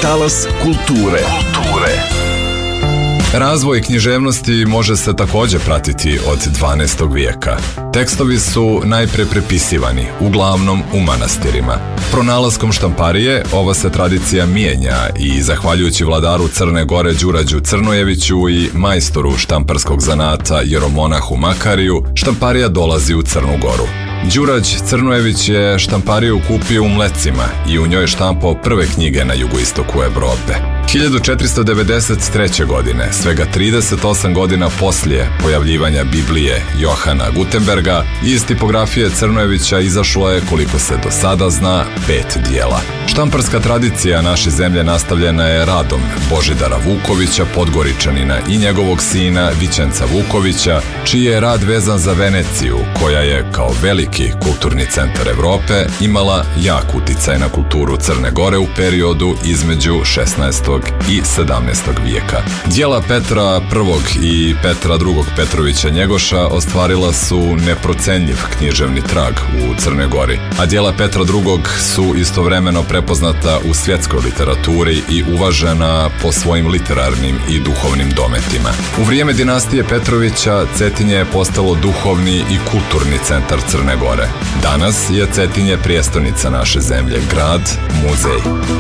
Talas kulture. Razvoj književnosti može se takođe pratiti od 12. vijeka. Tekstovi su najpre prepisivani, uglavnom u manastirima. Pronalaskom štamparije ova se tradicija mijenja i zahvaljujući vladaru Crne Gore Đurađu Crnojeviću i majstoru štamparskog zanata jeromonahu Makariju, štamparija dolazi u Crnu Goru. Đurađ Crnojević je štampariju kupio u Mlecima i u njoj štampao prve knjige na jugoistoku Evrope. 1493. godine, svega 38 godina poslije pojavljivanja Biblije Johana Gutenberga, iz tipografije Crnojevića izašlo je, koliko se do sada zna, 5 dijela. Štamparska tradicija naše zemlje nastavljena je radom Božidara Vukovića, Podgoričanina, i njegovog sina Vićenca Vukovića, čiji je rad vezan za Veneciju, koja je, kao veliki kulturni centar Evrope, imala jak uticaj na kulturu Crne Gore u periodu između 16. i 17. vijeka. Dijela Petra I i Petra II. Petrovića Njegoša ostvarila su neprocenljiv književni trag u Crnoj Gori, a dijela Petra II. Su istovremeno prepoznata u svjetskoj literaturi i uvažena po svojim literarnim i duhovnim dometima. U vrijeme dinastije Petrovića Cetinje je postalo duhovni i kulturni centar Crne Gore. Danas je Cetinje prijestolnica naše zemlje, grad, muzej.